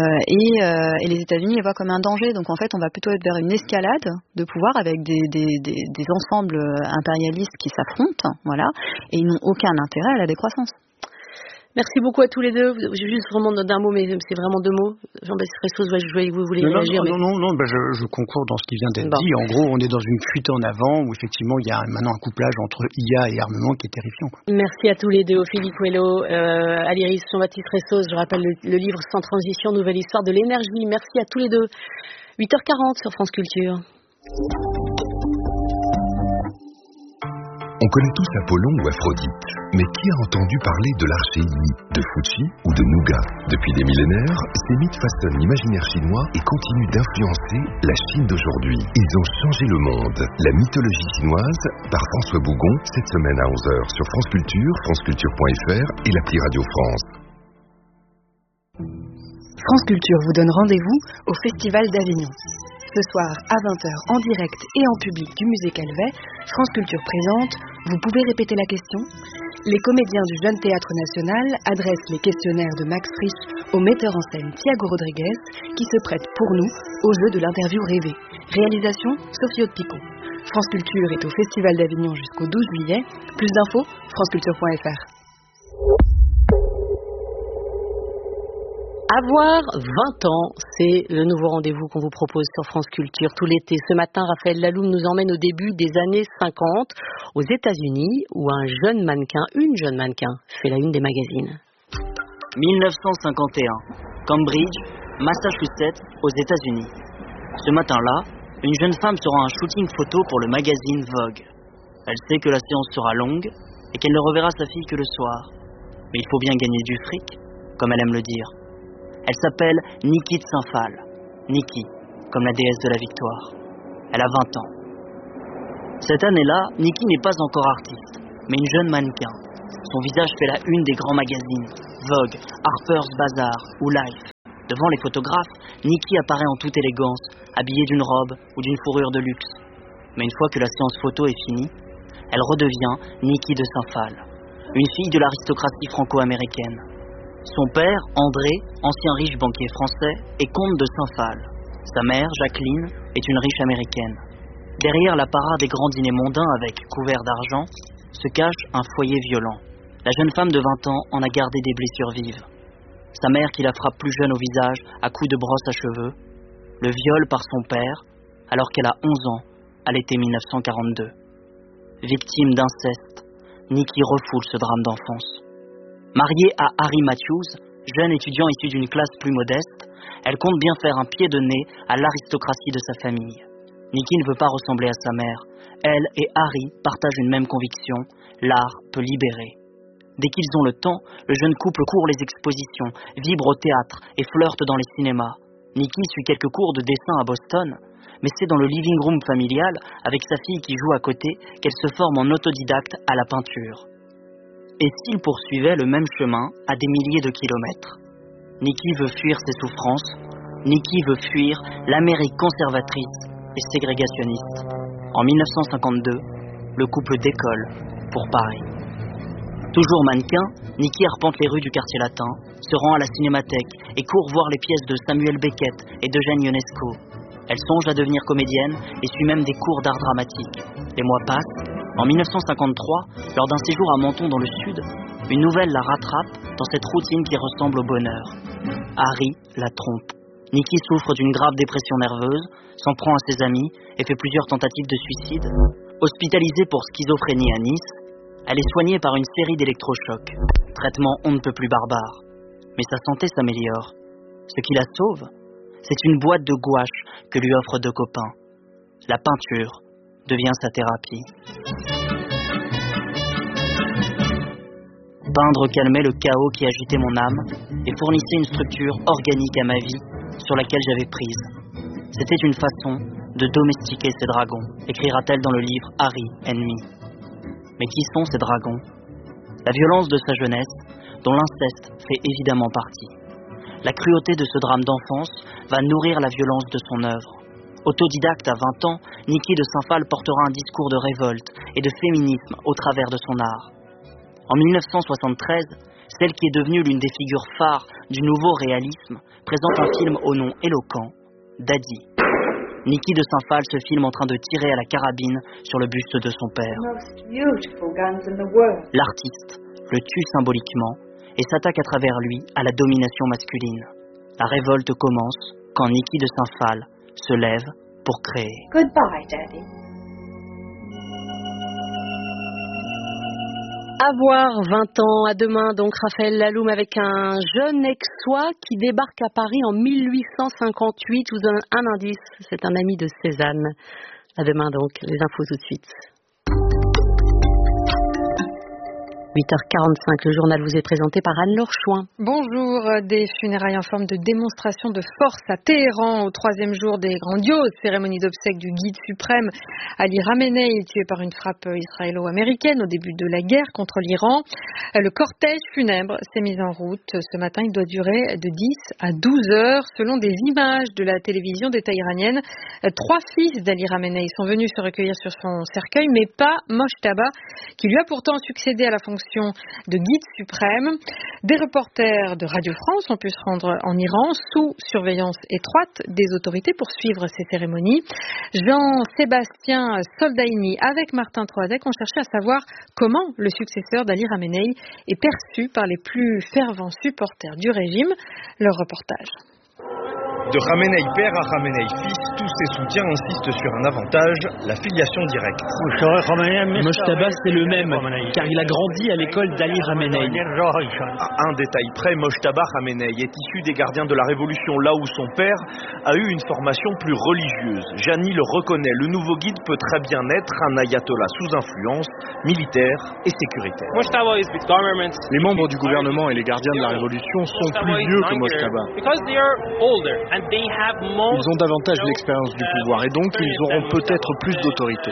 et les États-Unis les voient comme un danger. Donc en fait, on va plutôt être vers une escalade de pouvoir avec des ensembles impérialistes qui s'affrontent, et ils n'ont aucun intérêt à la décroissance. Merci beaucoup à tous les deux. Juste vraiment d'un mot, mais c'est vraiment deux mots. Jean-Baptiste Ressos, je voyais que vous vouliez réagir. Non, je concours dans ce qui vient d'être dit. En gros, on est dans une fuite en avant où effectivement il y a maintenant un couplage entre IA et armement qui est terrifiant. Merci à tous les deux, Ophélie Coelho, Aliris, Jean-Baptiste Ressos. Je rappelle le livre Sans transition, nouvelle histoire de l'énergie. Merci à tous les deux. 8h40 sur France Culture. On connaît tous Apollon ou Aphrodite, mais qui a entendu parler de l'archéologie, de Fuji ou de Nougat? Depuis des millénaires, ces mythes façonnent l'imaginaire chinois et continuent d'influencer la Chine d'aujourd'hui. Ils ont changé le monde. La mythologie chinoise, par François Bougon, cette semaine à 11h sur France Culture, franceculture.fr et l'appli Radio France. France Culture vous donne rendez-vous au Festival d'Avignon. Ce soir, à 20h, en direct et en public du musée Calvet, France Culture présente « Vous pouvez répéter la question ?» Les comédiens du Jeune Théâtre National adressent les questionnaires de Max Frisch au metteur en scène Thiago Rodriguez, qui se prête pour nous au jeu de l'interview rêvée. Réalisation, Sophie Haute-Picot. France Culture est au Festival d'Avignon jusqu'au 12 juillet. Plus d'infos, franceculture.fr. Avoir 20 ans, c'est le nouveau rendez-vous qu'on vous propose sur France Culture tout l'été. Ce matin, Raphaël Laloum nous emmène au début des années 50 aux États-Unis où une jeune mannequin fait la une des magazines. 1951, Cambridge, Massachusetts, aux États-Unis. Ce matin-là, une jeune femme sera un shooting photo pour le magazine Vogue. Elle sait que la séance sera longue et qu'elle ne reverra sa fille que le soir. Mais il faut bien gagner du fric, comme elle aime le dire. Elle s'appelle Nikki de Saint-Phal. Nikki, comme la déesse de la victoire. Elle a 20 ans. Cette année-là, Nikki n'est pas encore artiste, mais une jeune mannequin. Son visage fait la une des grands magazines, Vogue, Harper's Bazaar ou Life. Devant les photographes, Nikki apparaît en toute élégance, habillée d'une robe ou d'une fourrure de luxe. Mais une fois que la séance photo est finie, elle redevient Nikki de Saint-Phal, une fille de l'aristocratie franco-américaine. Son père, André, ancien riche banquier français, est comte de Saint-Phal. Sa mère, Jacqueline, est une riche américaine. Derrière la parade des grands dîners mondains avec couverts d'argent, se cache un foyer violent. La jeune femme de 20 ans en a gardé des blessures vives. Sa mère qui la frappe plus jeune au visage à coups de brosse à cheveux, le viol par son père, alors qu'elle a 11 ans, à l'été 1942. Victime d'inceste, Nikki refoule ce drame d'enfance. Mariée à Harry Matthews, jeune étudiant issu d'une classe plus modeste, elle compte bien faire un pied de nez à l'aristocratie de sa famille. Nikki ne veut pas ressembler à sa mère. Elle et Harry partagent une même conviction, l'art peut libérer. Dès qu'ils ont le temps, le jeune couple court les expositions, vibre au théâtre et flirte dans les cinémas. Nikki suit quelques cours de dessin à Boston, mais c'est dans le living room familial, avec sa fille qui joue à côté, qu'elle se forme en autodidacte à la peinture. Et s'ils poursuivaient le même chemin à des milliers de kilomètres? Nikki veut fuir ses souffrances, Nikki veut fuir l'Amérique conservatrice et ségrégationniste. En 1952, le couple décolle pour Paris. Toujours mannequin, Nikki arpente les rues du quartier latin, se rend à la cinémathèque et court voir les pièces de Samuel Beckett et d'Eugène Ionesco. Elle songe à devenir comédienne et suit même des cours d'art dramatique. Les mois passent. En 1953, lors d'un séjour à Menton dans le sud, une nouvelle la rattrape dans cette routine qui ressemble au bonheur. Harry la trompe. Nikki souffre d'une grave dépression nerveuse, s'en prend à ses amis et fait plusieurs tentatives de suicide. Hospitalisée pour schizophrénie à Nice, elle est soignée par une série d'électrochocs. Traitement on ne peut plus barbare. Mais sa santé s'améliore. Ce qui la sauve, c'est une boîte de gouache que lui offrent deux copains. La peinture devient sa thérapie. Peindre calmait le chaos qui agitait mon âme et fournissait une structure organique à ma vie sur laquelle j'avais prise. C'était une façon de domestiquer ces dragons, écrira-t-elle dans le livre Harry Ennemi. Mais qui sont ces dragons? La violence de sa jeunesse, dont l'inceste fait évidemment partie. La cruauté de ce drame d'enfance va nourrir la violence de son œuvre. Autodidacte à 20 ans, Nikki de Saint-Phal portera un discours de révolte et de féminisme au travers de son art. En 1973, celle qui est devenue l'une des figures phares du nouveau réalisme présente un film au nom éloquent, Daddy. Nikki de Saint-Phal se filme en train de tirer à la carabine sur le buste de son père. L'artiste le tue symboliquement et s'attaque à travers lui à la domination masculine. La révolte commence quand Nikki de Saint-Phal se lève pour créer. Goodbye, Daddy. Avoir 20 ans, à demain donc Raphaël Laloum avec un jeune Aixois qui débarque à Paris en 1858. Je vous donne un indice, c'est un ami de Cézanne. À demain donc, les infos tout de suite. 8h45, le journal vous est présenté par Anne-Laure Chouin. Bonjour, des funérailles en forme de démonstration de force à Téhéran au 3e jour des grandioses cérémonies d'obsèques du guide suprême Ali Khamenei, tué par une frappe israélo-américaine au début de la guerre contre l'Iran. Le cortège funèbre s'est mis en route ce matin, il doit durer de 10 à 12 heures selon des images de la télévision d'État iranienne. 3 fils d'Ali Khamenei sont venus se recueillir sur son cercueil, mais pas Mojtaba, qui lui a pourtant succédé à la fonction fonction de guide suprême. Des reporters de Radio France ont pu se rendre en Iran sous surveillance étroite des autorités pour suivre ces cérémonies. Jean-Sébastien Soldaini avec Martin Troadec ont cherché à savoir comment le successeur d'Ali Khamenei est perçu par les plus fervents supporters du régime. Leur reportage. De Khamenei père à Khamenei fils, tous ses soutiens insistent sur un avantage, la filiation directe. Mojtaba c'est le même, car il a grandi à l'école d'Ali Khamenei. À un détail près, Mojtaba Khamenei est issu des gardiens de la Révolution, là où son père a eu une formation plus religieuse. Jani le reconnaît, le nouveau guide peut très bien être un ayatollah sous influence, militaire et sécuritaire. Les membres du gouvernement et les gardiens de la Révolution sont plus vieux que Mojtaba. Ils ont davantage d'expérience du pouvoir et donc ils auront peut-être plus d'autorité.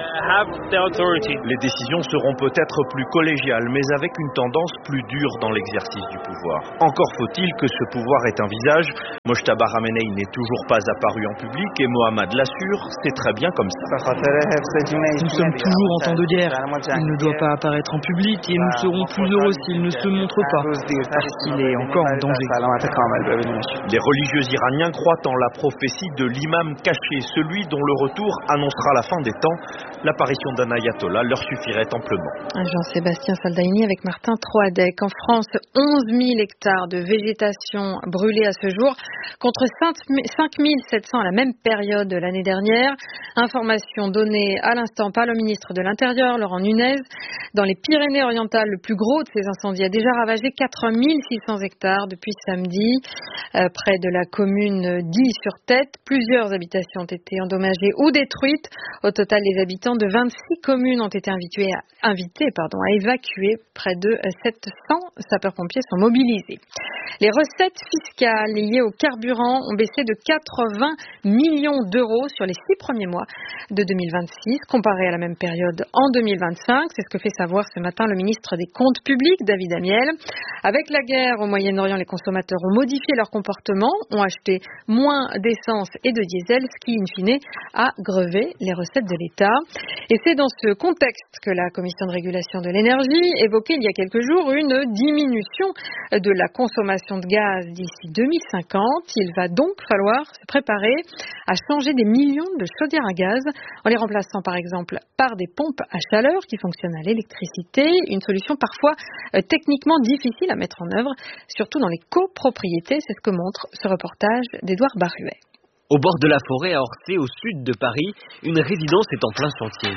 Les décisions seront peut-être plus collégiales, mais avec une tendance plus dure dans l'exercice du pouvoir. Encore faut-il que ce pouvoir ait un visage. Mojtaba Khamenei n'est toujours pas apparu en public et Mohammad l'assure, c'est très bien comme ça. Nous sommes toujours en temps de guerre. Il ne doit pas apparaître en public et nous serons plus heureux s'il ne se montre pas, parce qu'il est encore en danger. Les religieux iraniens croient en la prophétie de l'imam caché, celui dont le retour annoncera la fin des temps. L'apparition d'un ayatollah leur suffirait amplement. Jean-Sébastien Soldaini avec Martin Troadec. En France, 11 000 hectares de végétation brûlés à ce jour, contre 5 700 à la même période de l'année dernière. Information donnée à l'instant par le ministre de l'Intérieur, Laurent Nunez. Dans les Pyrénées-Orientales, le plus gros de ces incendies a déjà ravagé 4 600 hectares depuis samedi. Près de la commune d'Ille-sur-Tête, plusieurs habitations ont été endommagées ou détruites. Au total, les habitants de 26 communes ont été invités à évacuer. Près de 700 sapeurs-pompiers sont mobilisés. Les recettes fiscales liées au carburant ont baissé de 80 millions d'euros sur les 6 premiers mois de 2026, comparé à la même période en 2025. C'est ce que fait savoir ce matin le ministre des Comptes publics, David Amiel. Avec la guerre au Moyen-Orient, les consommateurs ont modifié leur comportement, ont acheté moins d'essence et de diesel, ce qui, in fine, a grevé les recettes de l'État. Et c'est dans ce contexte que la Commission de régulation de l'énergie évoquait il y a quelques jours une diminution de la consommation de gaz d'ici 2050. Il va donc falloir se préparer à changer des millions de chaudières à gaz en les remplaçant par exemple par des pompes à chaleur qui fonctionnent à l'électricité. Une solution parfois techniquement difficile à mettre en œuvre, surtout dans les copropriétés. C'est ce que montre ce reportage d'Édouard Baruet. Au bord de la forêt à Orsay, au sud de Paris, une résidence est en plein chantier.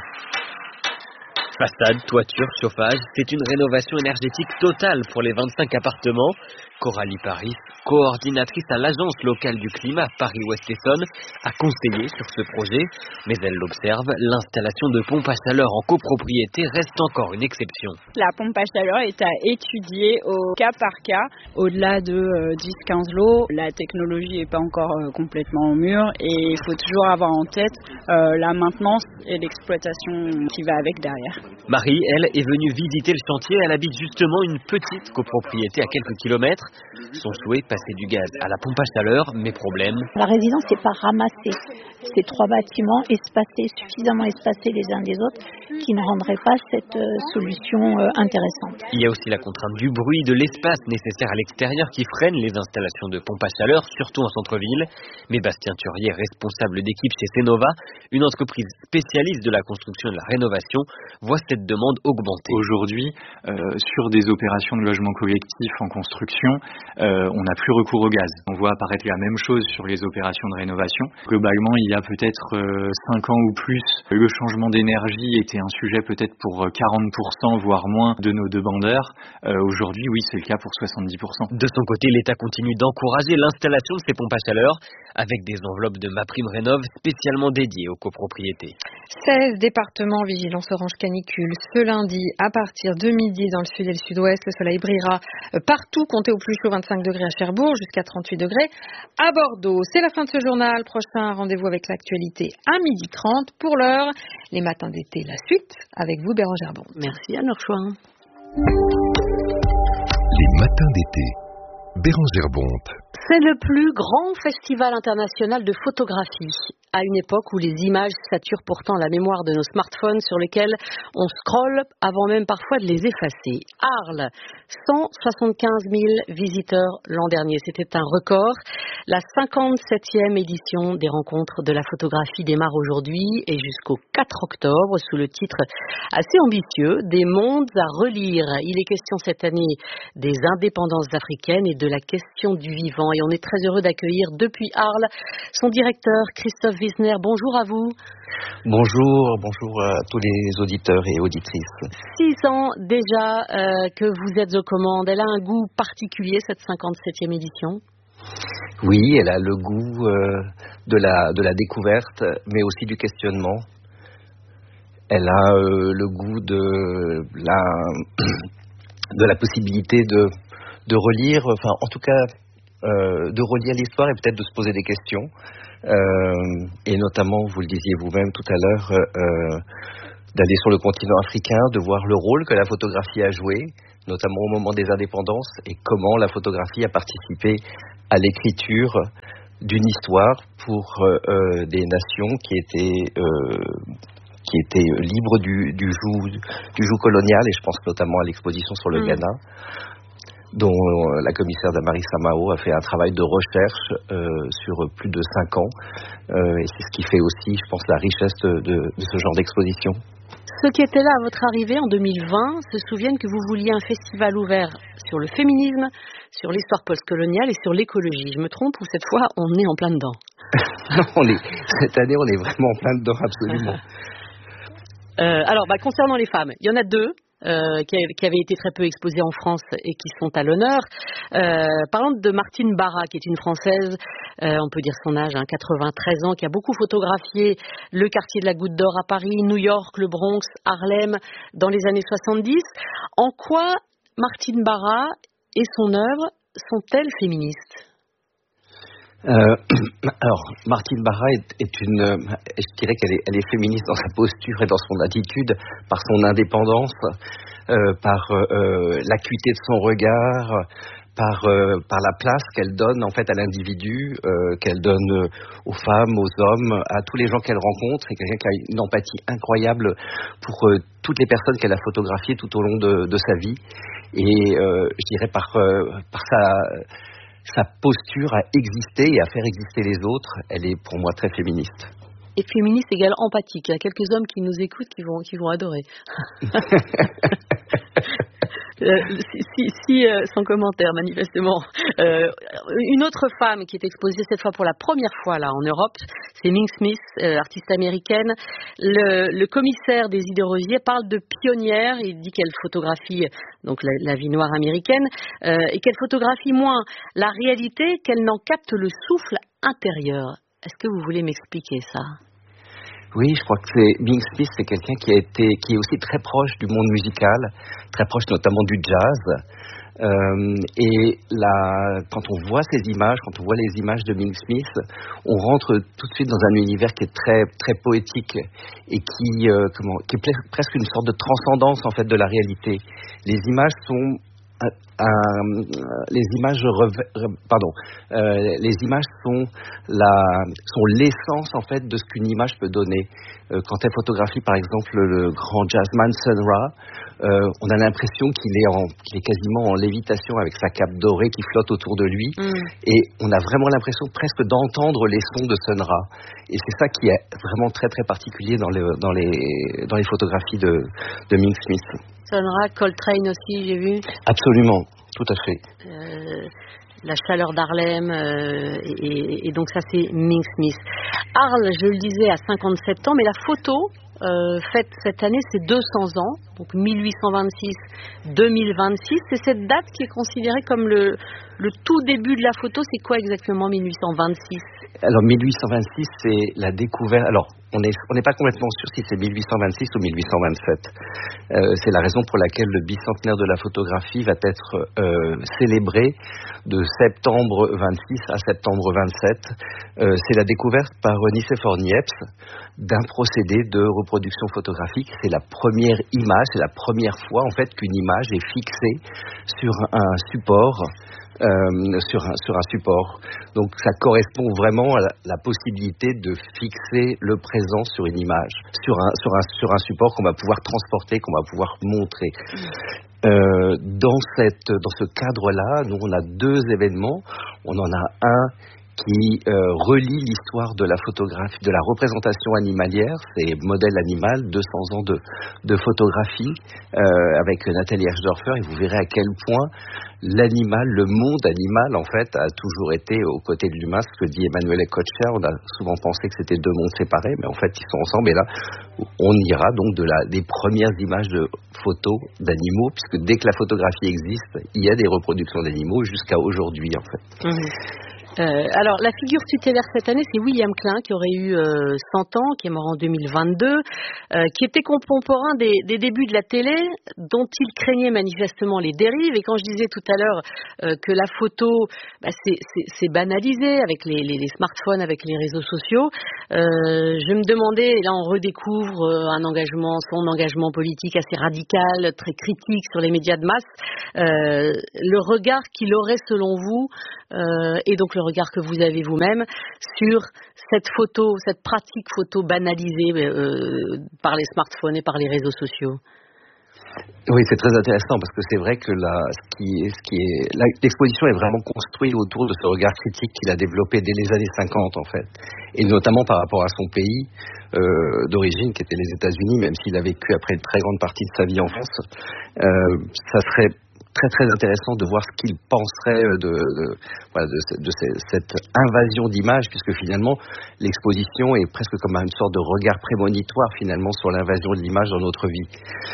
Façade, toiture, chauffage, c'est une rénovation énergétique totale pour les 25 appartements. Coralie Paris, coordinatrice à l'agence locale du climat Paris-Ouest Essonne, a conseillé sur ce projet, mais elle l'observe, l'installation de pompes à chaleur en copropriété reste encore une exception. La pompe à chaleur est à étudier au cas par cas. Au-delà de 10-15 lots, la technologie n'est pas encore complètement au mur et il faut toujours avoir en tête la maintenance et l'exploitation qui va avec derrière. Marie, elle, est venue visiter le chantier. Elle habite justement une petite copropriété à quelques kilomètres. Son souhait, passer du gaz à la pompe à chaleur, mais problème. La résidence n'est pas ramassée. Ces 3 bâtiments suffisamment espacés les uns des autres, qui ne rendraient pas cette solution intéressante. Il y a aussi la contrainte du bruit, de l'espace nécessaire à l'extérieur qui freine les installations de pompes à chaleur, surtout en centre-ville. Mais Bastien Turier, responsable d'équipe chez Cénova, une entreprise spécialiste de la construction et de la rénovation, voit cette demande augmenter. Aujourd'hui, sur des opérations de logement collectif en construction, on n'a plus recours au gaz. On voit apparaître la même chose sur les opérations de rénovation. Globalement, il y a peut-être 5 ans ou plus, le changement d'énergie était un sujet peut-être pour 40%, voire moins de nos demandeurs. Aujourd'hui, oui, c'est le cas pour 70%. De son côté, l'État continue d'encourager l'installation de ces pompes à chaleur avec des enveloppes de MaPrimeRénov' spécialement dédiées aux copropriétés. 16 départements vigilance orange canicule. Ce lundi, à partir de midi, dans le sud et le sud-ouest, le soleil brillera partout, comptez au plus chaud 25 degrés à Cherbourg, jusqu'à 38 degrés à Bordeaux. C'est la fin de ce journal. Prochain rendez-vous avec l'actualité à 12h30. Pour l'heure, les matins d'été, la suite, avec vous, Bérangère Bonte. Merci à Norchoin. Les matins d'été. Bérangère Bonte. C'est le plus grand festival international de photographie. à une époque où les images saturent pourtant la mémoire de nos smartphones sur lesquels on scrolle avant même parfois de les effacer. Arles, 175 000 visiteurs l'an dernier, c'était un record. La 57e édition des rencontres de la photographie démarre aujourd'hui et jusqu'au 4 octobre sous le titre assez ambitieux « Des mondes à relire ». Il est question cette année des indépendances africaines et de la question du vivant. Et on est très heureux d'accueillir depuis Arles son directeur Christophe Wisner. Bonjour à vous. Bonjour à tous les auditeurs et auditrices. 6 ans déjà que vous êtes aux commandes. Elle a un goût particulier, cette 57e édition? Oui, elle a le goût de la découverte, mais aussi du questionnement. Elle a le goût de la possibilité de relire, enfin en tout cas de relire l'histoire et peut-être de se poser des questions. Et notamment, vous le disiez vous-même tout à l'heure, d'aller sur le continent africain, de voir le rôle que la photographie a joué, notamment au moment des indépendances, et comment la photographie a participé à l'écriture d'une histoire pour des nations qui étaient libres du joug colonial, et je pense notamment à l'exposition sur le Ghana, dont la commissaire Damari Samao a fait un travail de recherche sur plus de 5 ans. Et c'est ce qui fait aussi, je pense, la richesse de ce genre d'exposition. Ceux qui étaient là à votre arrivée en 2020 se souviennent que vous vouliez un festival ouvert sur le féminisme, sur l'histoire postcoloniale et sur l'écologie. Je me trompe ou cette fois, on est en plein dedans? Cette année, on est vraiment en plein dedans, absolument. Alors, concernant les femmes, il y en a 2. Qui avaient été très peu exposées en France et qui sont à l'honneur. Parlons de Martine Barra, qui est une Française, on peut dire son âge, 93 ans, qui a beaucoup photographié le quartier de la Goutte d'Or à Paris, New York, le Bronx, Harlem, dans les années 70. En quoi Martine Barra et son œuvre sont-elles féministes? Alors, Martine Barra je dirais qu'elle est féministe dans sa posture et dans son attitude, par son indépendance, par l'acuité de son regard, par la place qu'elle donne en fait à l'individu, qu'elle donne aux femmes, aux hommes, à tous les gens qu'elle rencontre. C'est quelqu'un qui a une empathie incroyable pour toutes les personnes qu'elle a photographiées tout au long de sa vie. Et je dirais par sa posture à exister et à faire exister les autres, elle est pour moi très féministe. Et féministe égale empathique. Il y a quelques hommes qui nous écoutent qui vont adorer. Sans commentaire, manifestement. Une autre femme qui est exposée cette fois pour la première fois là en Europe, c'est Ming Smith, artiste américaine. Le commissaire des idées rosiers parle de pionnière. Il dit qu'elle photographie donc la vie noire américaine et qu'elle photographie moins la réalité qu'elle n'en capte le souffle intérieur. Est-ce que vous voulez m'expliquer ça? Oui, je crois que Ming Smith, c'est quelqu'un qui est aussi très proche du monde musical, très proche notamment du jazz. Et là, quand on voit ces images, quand on voit les images de Ming Smith, on rentre tout de suite dans un univers qui est très très poétique et qui est presque une sorte de transcendance en fait de la réalité. Les images sont les images sont l'essence en fait de ce qu'une image peut donner. Quand elle photographie par exemple le grand jazzman Sun Ra, on a l'impression qu'il est quasiment en lévitation avec sa cape dorée qui flotte autour de lui, et on a vraiment l'impression presque d'entendre les sons de Sun Ra. Et c'est ça qui est vraiment très très particulier dans les photographies de Ming Smith. Sun Ra, Coltrane aussi, j'ai vu. Absolument, tout à fait. La chaleur d'Harlem, et donc ça c'est Ming Smith. Arles, je le disais, à 57 ans, mais la photo faite cette année, c'est 200 ans, donc 1826-2026. C'est cette date qui est considérée comme le tout début de la photo. C'est quoi exactement 1826? Alors 1826, c'est la découverte. Alors on n'est pas complètement sûr si c'est 1826 ou 1827. C'est la raison pour laquelle le bicentenaire de la photographie va être célébré de septembre 26 à septembre 27. C'est la découverte par Nicéphore Niepce d'un procédé de reproduction photographique. C'est la première image, c'est la première fois en fait qu'une image est fixée sur un support sur un support. Donc ça correspond vraiment à la possibilité de fixer le présent sur une image, sur un support qu'on va pouvoir transporter, qu'on va pouvoir montrer. Dans ce cadre-là, nous on a 2 événements. On en a un qui relie l'histoire de la photographie, de la représentation animalière, c'est Modèle animal, 200 ans de photographie, avec Nathalie Herschdorfer, et vous verrez à quel point l'animal, le monde animal, en fait, a toujours été aux côtés de l'humain. Ce que dit Emmanuel Kocher, on a souvent pensé que c'était 2 mondes séparés, mais en fait, ils sont ensemble. Et là, on ira donc des premières images de photos d'animaux, puisque dès que la photographie existe, il y a des reproductions d'animaux jusqu'à aujourd'hui, en fait. Alors, la figure tutélaire cette année, c'est William Klein, qui aurait eu 100 ans, qui est mort en 2022, qui était contemporain des débuts de la télé, dont il craignait manifestement les dérives. Et quand je disais tout à l'heure que la photo, c'est banalisé avec les smartphones, avec les réseaux sociaux, je me demandais, et là on redécouvre son engagement politique assez radical, très critique sur les médias de masse, le regard qu'il aurait selon vous, et donc le regard que vous avez vous-même sur cette pratique photo banalisée par les smartphones et par les réseaux sociaux. Oui, c'est très intéressant parce que c'est vrai que l'exposition est vraiment construite autour de ce regard critique qu'il a développé dès les années 50 en fait, et notamment par rapport à son pays d'origine qui était les États-Unis, même s'il a vécu après une très grande partie de sa vie en France. Ça serait très très intéressant de voir ce qu'il penserait de cette invasion d'images, puisque finalement l'exposition est presque comme une sorte de regard prémonitoire finalement sur l'invasion de l'image dans notre vie.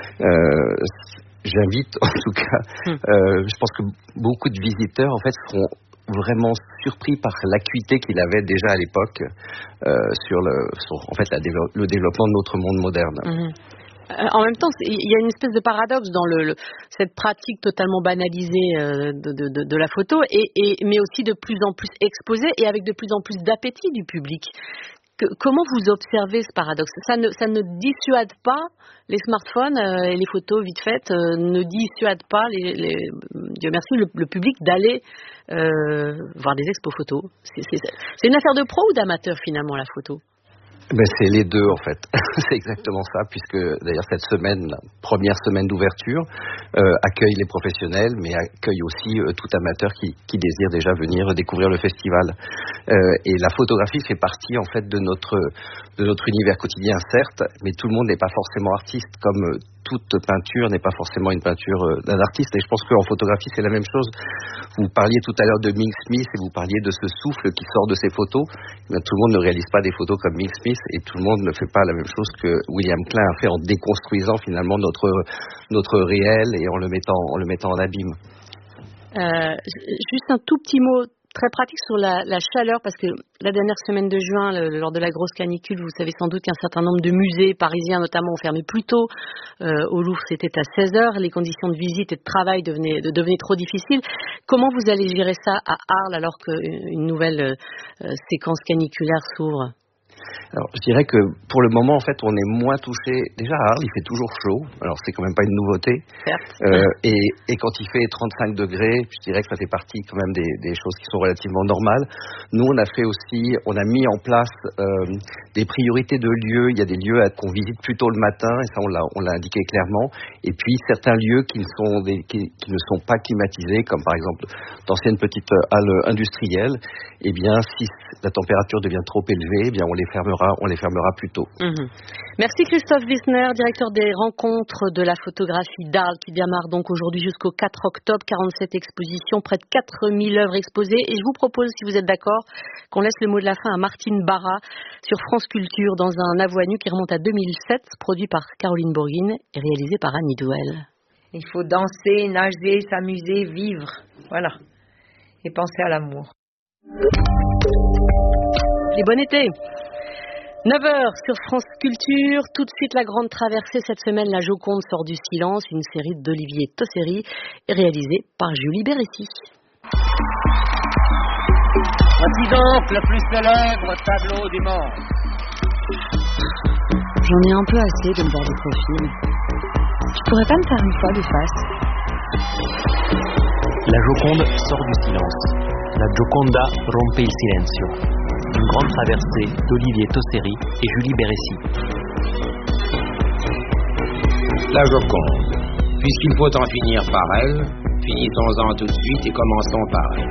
J'invite en tout cas, je pense que beaucoup de visiteurs en fait seront vraiment surpris par l'acuité qu'il avait déjà à l'époque sur en fait le développement de notre monde moderne. En même temps, il y a une espèce de paradoxe dans cette pratique totalement banalisée de la photo, mais aussi de plus en plus exposée et avec de plus en plus d'appétit du public. Comment vous observez ce paradoxe ? Ça ne dissuade pas les smartphones et les photos vite faites, ne dissuadent pas, Dieu merci, le public d'aller voir des expos photos. C'est une affaire de pro ou d'amateur finalement la photo ? C'est les deux en fait, c'est exactement ça, puisque d'ailleurs cette semaine, la première semaine d'ouverture, accueille les professionnels, mais accueille aussi tout amateur qui désire déjà venir découvrir le festival. Et la photographie fait partie en fait de notre univers quotidien, certes, mais tout le monde n'est pas forcément artiste, comme toute peinture n'est pas forcément une peinture d'un artiste, et je pense qu'en photographie c'est la même chose. Vous parliez tout à l'heure de Ming Smith et vous parliez de ce souffle qui sort de ses photos. Tout le monde ne réalise pas des photos comme Ming Smith et tout le monde ne fait pas la même chose que William Klein a fait en déconstruisant finalement notre réel et en le mettant en abîme. Juste un tout petit mot très pratique sur la chaleur, parce que la dernière semaine de juin, lors de la grosse canicule, vous savez sans doute qu'un certain nombre de musées parisiens notamment ont fermé plus tôt. Au Louvre, c'était à 16h. Les conditions de visite et de travail devenaient trop difficiles. Comment vous allez gérer ça à Arles alors qu'une nouvelle séquence caniculaire s'ouvre ? Alors, je dirais que pour le moment, en fait, on est moins touché. Déjà, à Arles, il fait toujours chaud. Alors, c'est quand même pas une nouveauté. Et quand il fait 35 degrés, je dirais que ça fait partie quand même des choses qui sont relativement normales. Nous, on a mis en place des priorités de lieux. Il y a des lieux qu'on visite plutôt le matin, et ça, on l'a indiqué clairement. Et puis, certains lieux qui ne sont pas climatisés, comme par exemple d'anciennes petites halles industrielles. Eh bien, si la température devient trop élevée, eh bien, on les fermera plus tôt. Merci Christophe Wissner, directeur des rencontres de la photographie d'Arles, qui démarre donc aujourd'hui jusqu'au 4 octobre, 47 expositions, près de 4000 œuvres exposées. Et je vous propose, si vous êtes d'accord, qu'on laisse le mot de la fin à Martine Barra sur France Culture dans un À voix nue qui remonte à 2007, produit par Caroline Bourguine et réalisé par Annie Douel. Il faut danser, nager, s'amuser, vivre. Voilà. Et penser à l'amour. Et bon été. 9h sur France Culture, tout de suite la grande traversée. Cette semaine, la Joconde sort du silence, une série d'Olivier Tosseri, réalisée par Julie Bérécy. Voici donc le plus célèbre tableau du monde. J'en ai un peu assez de me voir de profil. Je pourrais pas me faire une fois de face. La Joconde sort du silence. La Gioconda rompe il silenzio. Une grande traversée d'Olivier Tosseri et Julie Bérécy. La Joconde. Puisqu'il faut en finir par elle, finissons-en tout de suite et commençons par elle.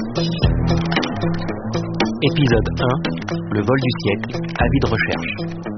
Épisode 1. Le vol du siècle. Avis de recherche.